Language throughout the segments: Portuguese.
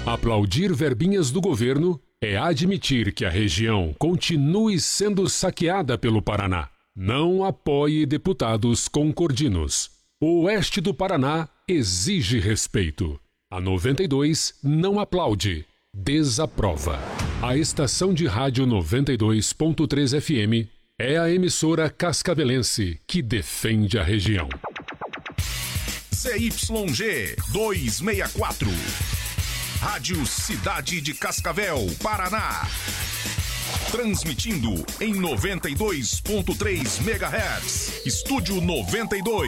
Aplaudir verbinhas do governo é admitir que a região continue sendo saqueada pelo Paraná. Não apoie deputados concordinos. O oeste do Paraná exige respeito. A 92 não aplaude, desaprova. A estação de rádio 92.3 FM é a emissora cascavelense que defende a região. CYG 264. Rádio Cidade de Cascavel, Paraná. Transmitindo em 92.3 MHz. Estúdio 92.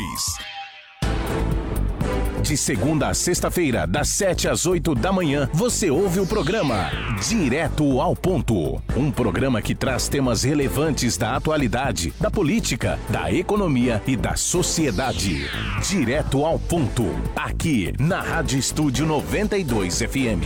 De segunda a sexta-feira, das 7 às 8 da manhã, você ouve o programa Direto ao Ponto. Um programa que traz temas relevantes da atualidade, da política, da economia e da sociedade. Direto ao Ponto, aqui na Rádio Estúdio 92 FM.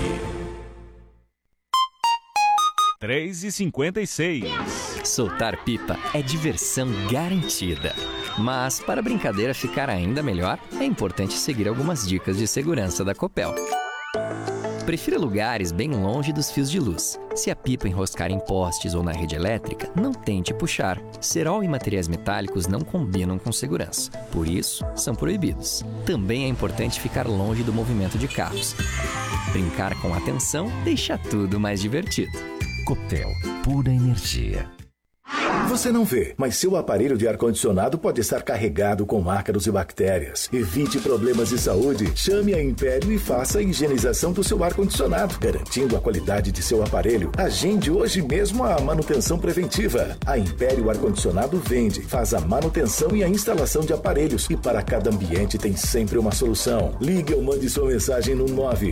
3h56. Soltar pipa é diversão garantida. Mas, para a brincadeira ficar ainda melhor, é importante seguir algumas dicas de segurança da Copel. Prefira lugares bem longe dos fios de luz. Se a pipa enroscar em postes ou na rede elétrica, não tente puxar. Cerol e materiais metálicos não combinam com segurança. Por isso, são proibidos. Também é importante ficar longe do movimento de carros. Brincar com atenção deixa tudo mais divertido. Copel, pura energia. Você não vê, mas seu aparelho de ar-condicionado pode estar carregado com ácaros e bactérias. Evite problemas de saúde. Chame a Império e faça a higienização do seu ar-condicionado, garantindo a qualidade de seu aparelho. Agende hoje mesmo a manutenção preventiva. A Império Ar-Condicionado vende, faz a manutenção e a instalação de aparelhos. E para cada ambiente tem sempre uma solução. Ligue ou mande sua mensagem no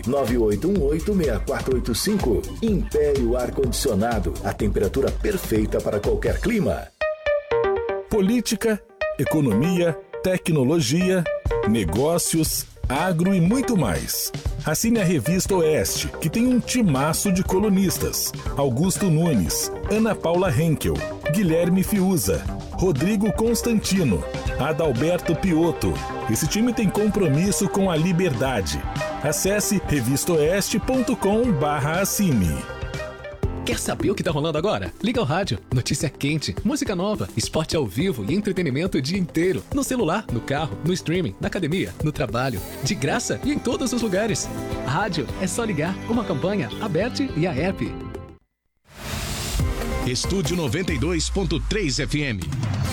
998186485. Império Ar-Condicionado, a temperatura perfeita para qualquer clima. Política, economia, tecnologia, negócios, agro e muito mais. Assine a Revista Oeste, que tem um timaço de colunistas. Augusto Nunes, Ana Paula Henkel, Guilherme Fiuza, Rodrigo Constantino, Adalberto Piotto. Esse time tem compromisso com a liberdade. Acesse revistaoeste.com/assine. Quer saber o que tá rolando agora? Liga o rádio. Notícia quente, música nova, esporte ao vivo e entretenimento o dia inteiro. No celular, no carro, no streaming, na academia, no trabalho. De graça e em todos os lugares. Rádio é só ligar. Uma campanha, aberta e a app. Estúdio 92.3 FM.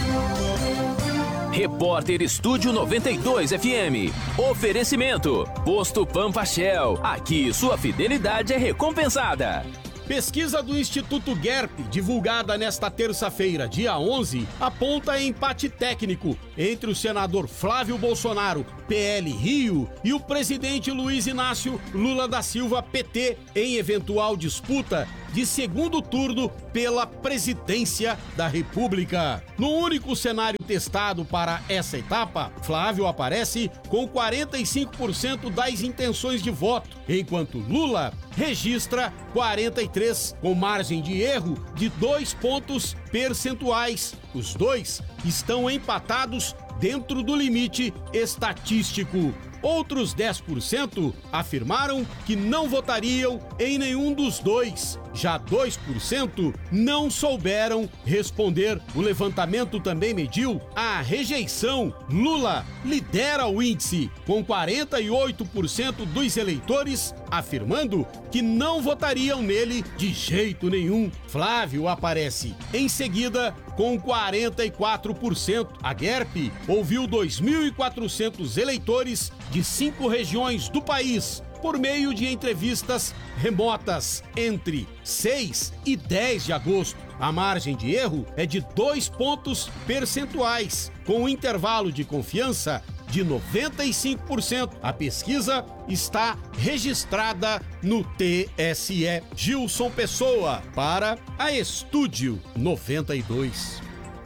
Repórter Estúdio 92 FM. Oferecimento. Posto Pampa Shell. Aqui sua fidelidade é recompensada. Pesquisa do Instituto GERP, divulgada nesta terça-feira, dia 11, aponta empate técnico entre o senador Flávio Bolsonaro, PL Rio, e o presidente Luiz Inácio Lula da Silva, PT, em eventual disputa de segundo turno pela presidência da República. No único cenário testado para essa etapa, Flávio aparece com 45% das intenções de voto, enquanto Lula registra 43%, com margem de erro de 2 pontos percentuais. Os dois estão empatados dentro do limite estatístico. Outros 10% afirmaram que não votariam em nenhum dos dois. Já 2% não souberam responder. O levantamento também mediu a rejeição. Lula lidera o índice, com 48% dos eleitores afirmando que não votariam nele de jeito nenhum. Flávio aparece em seguida com 44%. A GERP ouviu 2.400 eleitores de 5 regiões do país por meio de entrevistas remotas entre 6 e 10 de agosto. A margem de erro é de 2 pontos percentuais, com um intervalo de confiança de 95%. A pesquisa está registrada no TSE. Gilson Pessoa, para a Estúdio 92.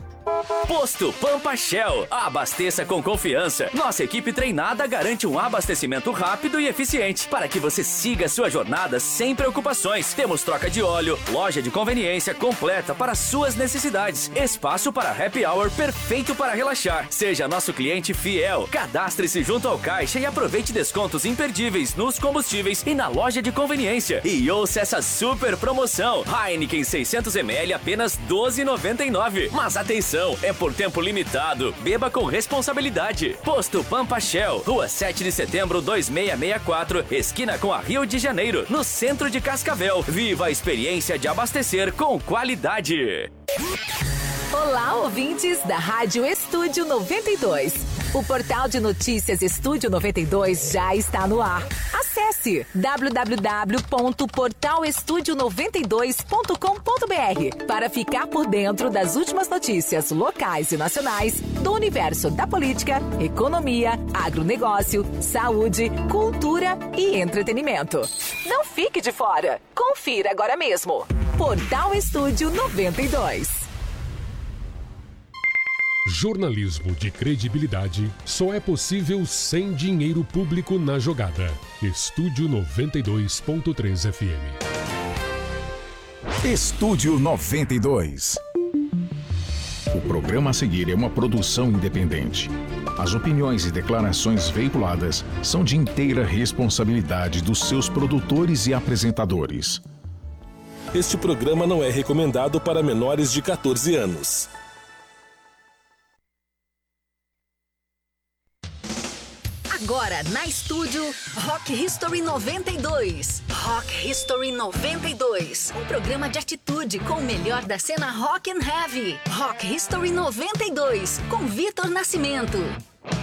Posto Pampa Shell. Abasteça com confiança. Nossa equipe treinada garante um abastecimento rápido e eficiente para que você siga sua jornada sem preocupações. Temos troca de óleo, loja de conveniência completa para suas necessidades. Espaço para happy hour perfeito para relaxar. Seja nosso cliente fiel. Cadastre-se junto ao caixa e aproveite descontos imperdíveis nos combustíveis e na loja de conveniência. E ouça essa super promoção. Heineken 600ml apenas R$ 12,99. Mas atenção, é por tempo limitado. Beba com responsabilidade. Posto Pampa Shell, Rua 7 de Setembro 2664, esquina com a Rio de Janeiro, no centro de Cascavel. Viva a experiência de abastecer com qualidade. Olá, ouvintes da Rádio Estúdio 92. O portal de notícias Estúdio 92 já está no ar. Acesse www.portalestudio92.com.br para ficar por dentro das últimas notícias locais e nacionais do universo da política, economia, agronegócio, saúde, cultura e entretenimento. Não fique de fora. Confira agora mesmo. Portal Estúdio 92. Jornalismo de credibilidade só é possível sem dinheiro público na jogada. Estúdio 92.3 FM. Estúdio 92. O programa a seguir é uma produção independente. As opiniões e declarações veiculadas são de inteira responsabilidade dos seus produtores e apresentadores. Este programa não é recomendado para menores de 14 anos. Agora na Estúdio Rock History 92. Rock History 92. Um programa de atitude com o melhor da cena rock and heavy. Rock History 92 com Vitor Nascimento.